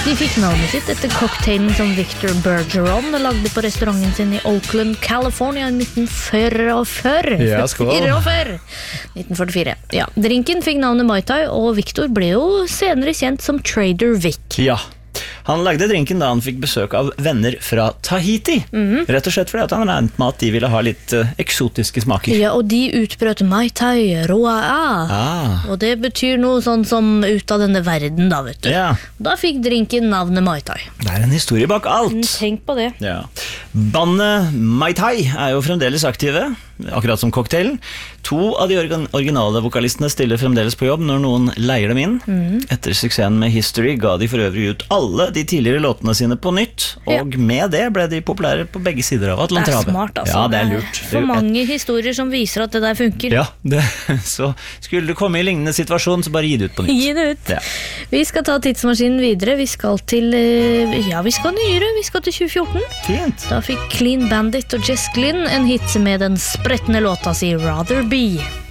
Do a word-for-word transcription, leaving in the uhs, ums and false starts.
De fikk navnet sitt etter cocktailen som Victor Bergeron lagde på restauranten sin i Oakland, California i nitten førtifire. Ja, skål. førtifire. nitten førtifire. Ja, drinken fikk navnet Mai Tai, og Victor ble jo senere kjent som Trader Vic. Ja. Han lagde drinken da han fikk besøk av venner fra Tahiti. Mm-hmm. Rett og slett fordi at han regnet med at de ville ha litt uh, eksotiske smaker. Ja, og de utbrøt Mai Tai Roa A. Ah. Og det betyr noe sånn som ut av denne verden da, vet du. Ja. Da fikk drinken navnet Mai Tai. Det er en historie bak alt. Tenk på det. Ja. Bandet Mai Tai er jo fremdeles aktive, akkurat som cocktailen. To av de organ- originale vokalistene stiller fremdeles på jobb når noen leier dem inn. Mm. Etter suksessen med History ga de for øvrig ut alle de tidligere låtene sine på nytt, og ja. Med det ble de populære på begge sider av Atlanterhavet. Det er smart, altså. Ja, det er lurt. For mange historier som viser at det der funker. Ja, det, så skulle du komme i lignende situasjon, så bare gi det ut på nytt. Gi det ut. Ja. Vi skal ta tidsmaskinen videre. Vi skal til, ja, vi skal nyere. Vi skal til tjue fjorten. Fint. Da fikk Clean Bandit og Jess Glynn en hit med den sprettende låta si Rather Be.